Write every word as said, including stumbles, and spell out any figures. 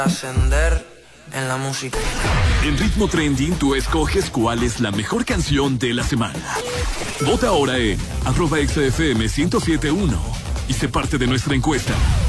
Ascender en la música. En Ritmo Trending tú escoges cuál es la mejor canción de la semana. Vota ahora en arroba X F M ciento siete punto uno y sé parte de nuestra encuesta.